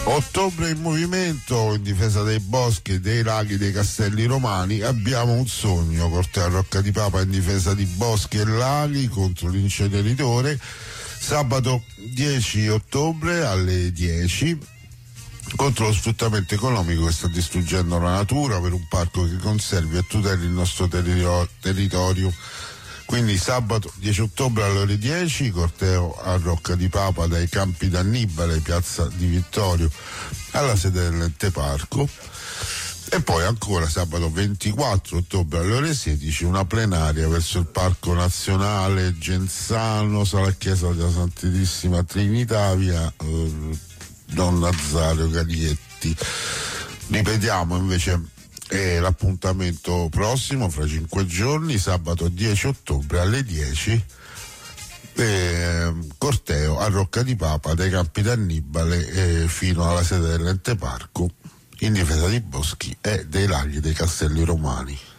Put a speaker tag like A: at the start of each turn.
A: Ottobre in movimento in difesa dei boschi, dei laghi, dei castelli romani. Abbiamo un sogno, corteo a Rocca di Papa in difesa di boschi e laghi contro l'inceneritore. Sabato 10 ottobre alle 10 contro lo sfruttamento economico che sta distruggendo la natura, per un parco che conservi e tuteli il nostro territorio. Quindi sabato 10 ottobre alle ore 10, corteo a Rocca di Papa dai Campi d'Annibale, piazza di Vittorio, alla sede dell'ente parco. E poi ancora sabato 24 ottobre alle ore 16 una plenaria verso il Parco Nazionale Genzano, sala chiesa della Santissima Trinità, via Don Nazario Galietti. Ripetiamo invece l'appuntamento prossimo fra 5 giorni, sabato 10 ottobre alle 10, corteo a Rocca di Papa dai Campi d'Annibale fino alla sede dell'ente parco in difesa dei boschi e dei laghi dei castelli romani.